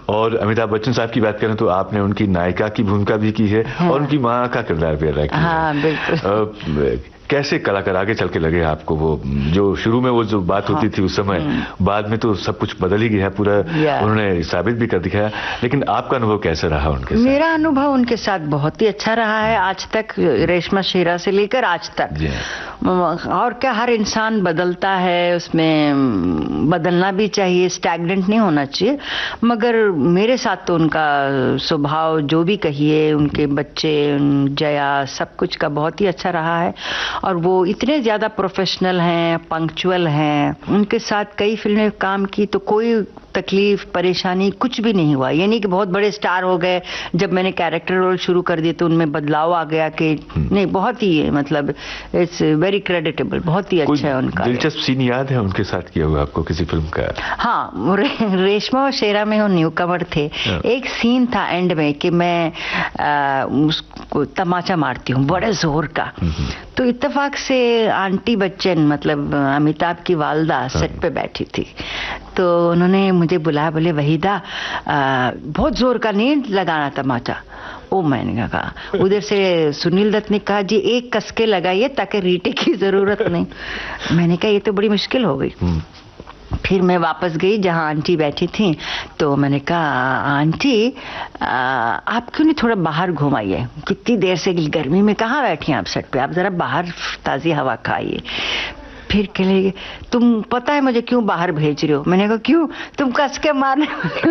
और अमिताभ बच्चन साहब की बात करें तो आपने उनकी नायिका की भूमिका भी की है, और उनकी माँ का किरदार भी अदा किया है। हाँ बिल्कुल। कैसे कलाकार आगे चल के लगे आपको? वो जो शुरू में वो जो बात होती थी उस समय, बाद में तो सब कुछ बदल ही गया पूरा, उन्होंने साबित भी कर दिखाया। लेकिन आपका अनुभव कैसा रहा उनके साथ? मेरा अनुभव उनके साथ बहुत ही अच्छा रहा है आज तक, रेशमा शेरा से लेकर आज तक। और क्या, हर इंसान बदलता है, उसमें बदलना भी चाहिए, स्टैग्नेंट नहीं होना चाहिए। मगर मेरे साथ तो उनका स्वभाव जो भी कहिए, उनके बच्चे, जया, सब कुछ का बहुत ही अच्छा रहा है। और वो इतने ज्यादा प्रोफेशनल हैं, पंक्चुअल हैं। उनके साथ कई फिल्में काम की तो कोई तकलीफ परेशानी कुछ भी नहीं हुआ। ये नहीं कि बहुत बड़े स्टार हो गए, जब मैंने कैरेक्टर रोल शुरू कर दिए तो उनमें बदलाव आ गया कि नहीं, बहुत ही मतलब इट्स वेरी क्रेडिटेबल, बहुत ही अच्छा है उनका। दिलचस्प सीन याद है उनके साथ किया हुआ आपको किसी फिल्म का? हाँ, रेशमा और शेरा में वो न्यू कमर थे। एक सीन था एंड में कि मैं उसको तमाचा मारती हूँ बड़े जोर का, तो इत्तेफाक से आंटी बच्चन मतलब अमिताभ की वालदा सेट पे बैठी थी, तो उन्होंने मुझे बुलाया, बोले वहीदा बहुत जोर का नहीं लगाना तमाचा। ओ मैंने कहा, उधर से सुनील दत्त ने कहा जी एक कसके लगाइए ताकि रीटे की जरूरत नहीं। मैंने कहा ये तो बड़ी मुश्किल हो गई। फिर मैं वापस गई जहाँ आंटी बैठी थी, तो मैंने कहा आंटी आप क्यों नहीं थोड़ा बाहर घुमाइए, कितनी देर से गर्मी में कहाँ बैठी हैं आप सेट पे, आप जरा बाहर ताज़ी हवा खाइए। फिर कहेंगे तुम पता है मुझे क्यों बाहर भेज रहे हो? मैंने कहा क्यों, तुम कस के मारने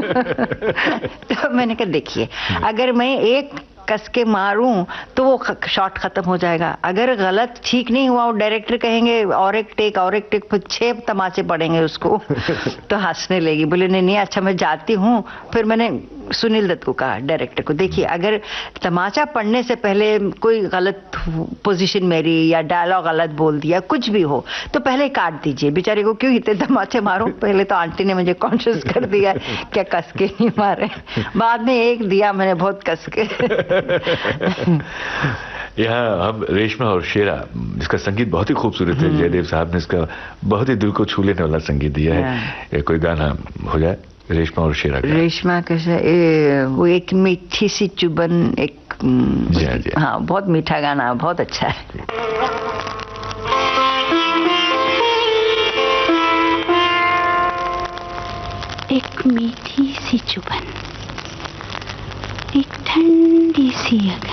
तो मैंने कहा देखिए, अगर मैं एक कस के मारूं तो वो शॉट खत्म हो जाएगा, अगर गलत ठीक नहीं हुआ वो डायरेक्टर कहेंगे और एक टेक फिर 6 तमाचे पड़ेंगे उसको तो हंसने लगी, बोले नहीं अच्छा मैं जाती हूँ। फिर मैंने सुनील दत्त को कहा, डायरेक्टर को, देखिए अगर तमाचा पड़ने से पहले कोई गलत पोजीशन मेरी या डायलॉग गलत बोल दिया कुछ भी हो तो पहले काट दीजिए, बेचारे को क्यों इतने तमाचे मारूं। पहले तो आंटी ने मुझे कॉन्शियस कर दिया क्या कस के नहीं मारे, बाद में एक दिया मैंने बहुत कस के। यहाँ हम रेशमा और शेरा, जिसका संगीत बहुत ही खूबसूरत है, जयदेव साहब ने इसका बहुत ही दिल को छू लेने वाला संगीत दिया है। कोई गाना हो जाए रेशमा और शेरा का? रेशमा कैसा, वो एक मीठी सी चुबन, एक जी। हाँ बहुत मीठा गाना, बहुत अच्छा है। एक मीठी सी चुबन, एक ठंडी सी अगर,